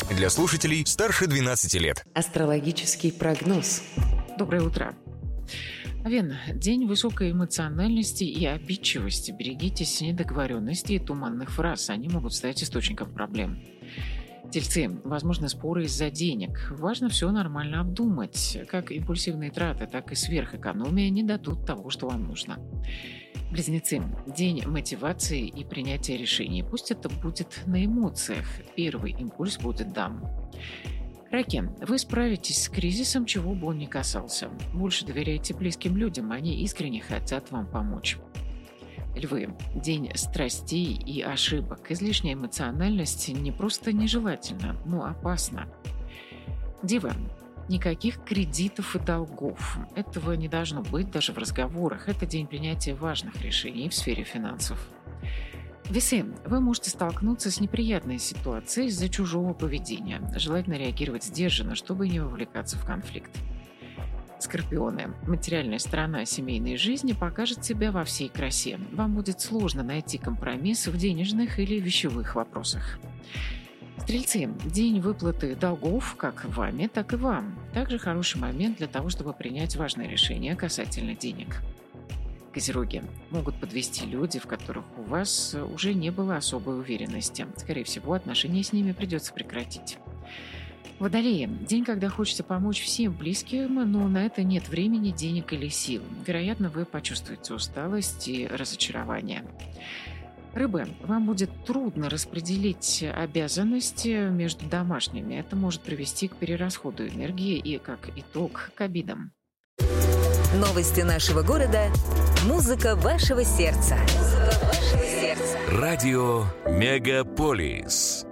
Для слушателей старше 12 лет. Астрологический прогноз. Доброе утро. Овен, день высокой эмоциональности и обидчивости. Берегитесь недоговоренностей и туманных фраз. Они могут стать источником проблем. Тельцы, возможно, споры из-за денег. Важно все нормально обдумать. Как импульсивные траты, так и сверхэкономия не дадут того, что вам нужно. Близнецы, день мотивации и принятия решений. Пусть это будет на эмоциях. Первый импульс будет дам. Раки, вы справитесь с кризисом, чего бы он ни касался. Больше доверяйте близким людям, они искренне хотят вам помочь. Львы, день страстей и ошибок. Излишняя эмоциональность не просто нежелательна, но опасна. Девы, никаких кредитов и долгов. Этого не должно быть даже в разговорах. Это день принятия важных решений в сфере финансов. Весы, вы можете столкнуться с неприятной ситуацией из-за чужого поведения. Желательно реагировать сдержанно, чтобы не вовлекаться в конфликт. Скорпионы, материальная сторона семейной жизни покажет себя во всей красе. Вам будет сложно найти компромисс в денежных или вещевых вопросах. Стрельцы, день выплаты долгов как вами, так и вам. Также хороший момент для того, чтобы принять важное решение касательно денег. Козероги, могут подвести люди, в которых у вас уже не было особой уверенности. Скорее всего, отношения с ними придется прекратить. Водолеи, день, когда хочется помочь всем близким, но на это нет времени, денег или сил. Вероятно, вы почувствуете усталость и разочарование. Рыбы, вам будет трудно распределить обязанности между домашними. Это может привести к перерасходу энергии и, как итог, к обидам. Новости нашего города. Музыка вашего сердца. Радио Мегаполис.